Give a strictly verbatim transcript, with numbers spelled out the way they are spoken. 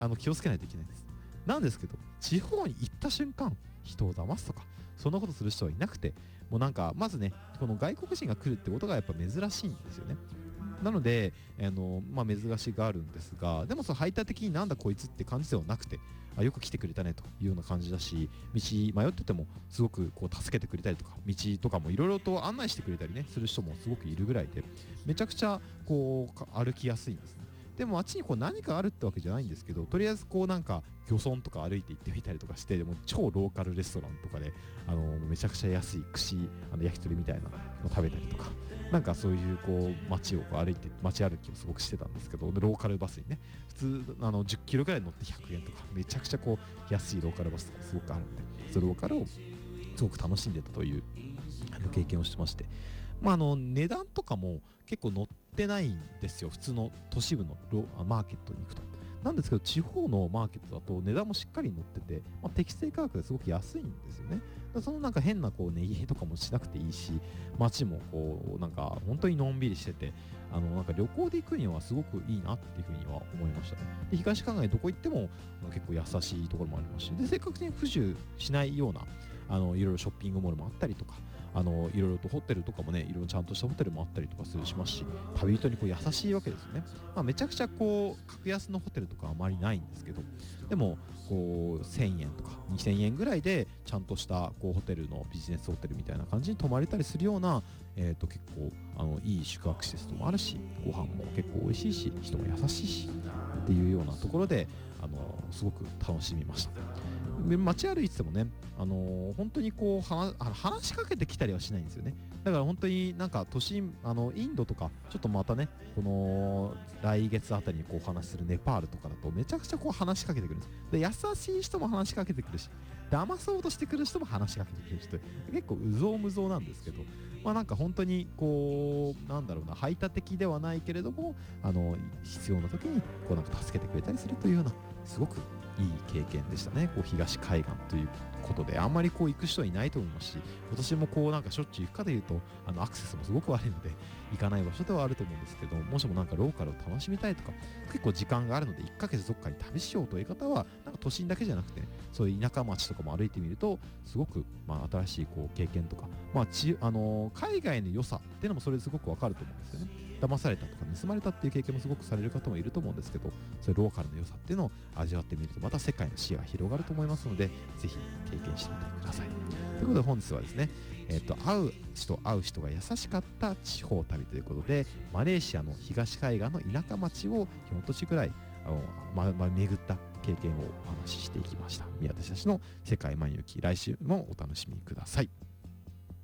あの気をつけないといけないんです。なんですけど、地方に行った瞬間、人を騙すとかそんなことする人はいなくて、もうなんかまずね、この外国人が来るってことがやっぱ珍しいんですよね。なので、あのまあ、珍しがあるんですが、でもその排他的になんだこいつって感じではなくて、あよく来てくれたねというような感じだし、道迷っててもすごくこう助けてくれたりとか、道とかもいろいろと案内してくれたりねする人もすごくいるぐらいで、めちゃくちゃこう歩きやすいんですね。でもあっちにこう何かあるってわけじゃないんですけど、とりあえずこうなんか漁村とか歩いて行ってみたりとかして、でも超ローカルレストランとかで、あのめちゃくちゃ安い串、あの焼き鳥みたいなのを食べたりとか、なんかそういうこう街をこう歩いて街歩きをすごくしてたんですけど、でローカルバスにね、普通あのじゅっキロぐらい乗ってひゃくえんとか、めちゃくちゃこう安いローカルバスとかすごくあるんで、そのローカルをすごく楽しんでたというあの経験をしてまして、まあ、あの値段とかも結構乗ってないんですよ、普通の都市部のロマーケットに行くと。なんですけど、地方のマーケットだと値段もしっかり乗ってて、まあ、適正価格ですごく安いんですよね。だからそのなんか変なこう値切りとかもしなくていいし、街もこうなんか本当にのんびりしてて、あのなんか旅行で行くにはすごくいいなっていうふうには思いましたね。で東海岸どこ行っても結構優しいところもありますし、で正確に不自由しないようなあのいろいろショッピングモールもあったりとか、あのいろいろとホテルとかもね、いろいろちゃんとしたホテルもあったりとかするしますし、旅人にこう優しいわけですよね。まあ、めちゃくちゃこう格安のホテルとかあまりないんですけど、でもこうせんえんとかにせんえんぐらいでちゃんとしたこうホテルのビジネスホテルみたいな感じに泊まれたりするような、えー、と結構あのいい宿泊施設もあるし、ご飯も結構美味しいし、人も優しいしっていうようなところで、あのすごく楽しみました。で街歩いててもね、あのー本当にこう話話しかけてきたりはしないんですよね。だから本当になんか都心、あのインドとかちょっとまたね、この来月あたりにこうお話しするネパールとかだとめちゃくちゃこう話しかけてくるんです。で優しい人も話しかけてくるし、騙そうとしてくる人も話しかけてくる人、結構うぞうむぞうなんですけど、まあなんか本当にこうなんだろうな、排他的ではないけれども、あの必要な時にこうなんか助けてくれたりするというような、すごくいい経験でしたね。こう東海岸ということで、あんまりこう行く人はいないと思いますし、私もこうなんかしょっちゅう行くかでいうと、あのアクセスもすごく悪いので行かない場所ではあると思うんですけど、もしもなんかローカルを楽しみたいとか、結構時間があるのでいっかげつどっかに旅しようという方は、なんか都心だけじゃなくて、ね、そういう田舎町とかも歩いてみると、すごくまあ新しいこう経験とか、まあちあのー海外の良さっていうのもそれですごくわかると思うんですよね。騙されたとか盗まれたっていう経験もすごくされる方もいると思うんですけど、そういうローカルの良さっていうのを味わってみると、また世界の視野が広がると思いますので、ぜひ経験してみてください。ということで本日はですね、えっと会う人会う人が優しかった地方旅ということで、マレーシアの東海岸の田舎町を半年くらいあの、まま、巡った経験をお話ししていきました。宮田たちの世界漫遊記、来週もお楽しみください。